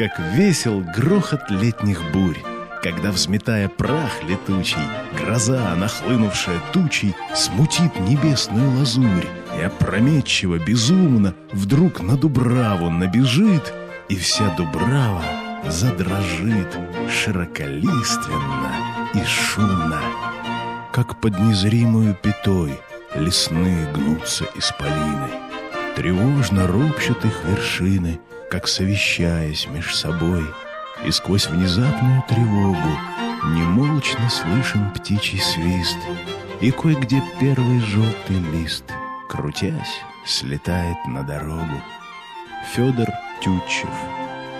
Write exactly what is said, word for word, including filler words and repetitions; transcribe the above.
как весел грохот летних бурь, когда, взметая прах летучий, гроза, нахлынувшая тучей, смутит небесную лазурь, и опрометчиво, безумно вдруг на Дубраву набежит, и вся Дубрава задрожит широколиственно и шумно. Как под незримою пятой лесные гнутся исполины, тревожно ропщут их вершины, как совещаясь меж собой, и сквозь внезапную тревогу немолчно слышен птичий свист, и кое-где первый желтый лист, крутясь, слетает на дорогу. Федор Тютчев.